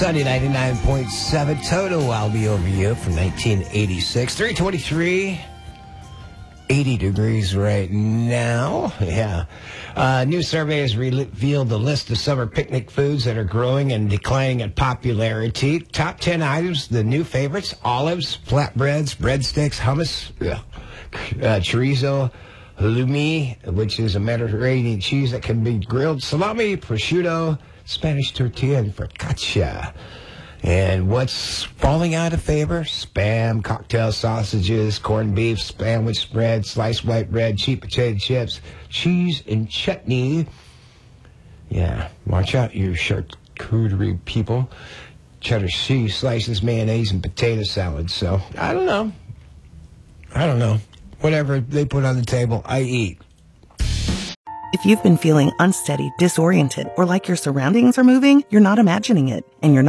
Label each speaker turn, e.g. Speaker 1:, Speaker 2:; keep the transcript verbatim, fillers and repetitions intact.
Speaker 1: Sunny ninety-nine point seven Total, I'll Be Over You from nineteen eighty-six. three twenty-three, eighty degrees right now. Yeah. Uh, new survey has revealed the list of summer picnic foods that are growing and declining in popularity. Top ten items, the new favorites: olives, flatbreads, breadsticks, hummus, uh, chorizo, halloumi, which is a Mediterranean cheese that can be grilled, salami, prosciutto, Spanish tortilla, and focaccia. And what's falling out of favor? Spam, cocktail sausages, corned beef, sandwich spread, sliced white bread, cheap potato chips, cheese, and chutney. Yeah, watch out, you charcuterie people. Cheddar cheese slices, mayonnaise, and potato salad. So, I don't know. I don't know. Whatever they put on the table, I eat.
Speaker 2: If you've been feeling unsteady, disoriented, or like your surroundings are moving, you're not imagining it, and you're not